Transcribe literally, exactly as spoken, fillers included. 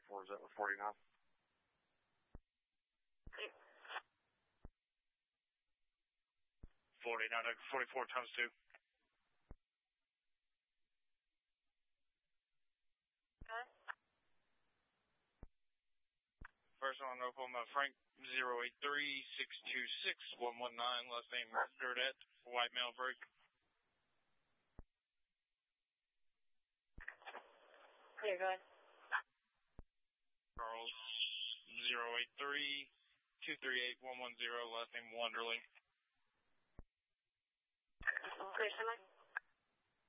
forty-four, is that with forty-nine? forty-nine, forty-four times two. Okay. First on Oklahoma, Frank, zero eight three, six two six, one one nine, last name Sturdett, white male break. Clear, go ahead. Charles, zero eight three, two three eight, one one zero, last name Wanderling. Clear, semi.